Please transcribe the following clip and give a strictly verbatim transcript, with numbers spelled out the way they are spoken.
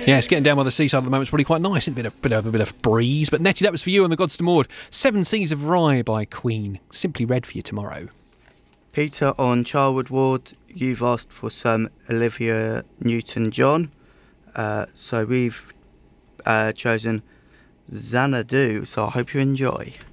Yeah, it's getting down by the seaside at the moment. It's probably quite nice. A bit of, bit of, a bit of breeze. But Nettie, that was for you on the Godstone Moor. Seven Seas of Rye by Queen. Simply read for you tomorrow. Peter on Charwood Ward, you've asked for some Olivia Newton-John. Uh, so we've uh, chosen Xanadu. So I hope you enjoy.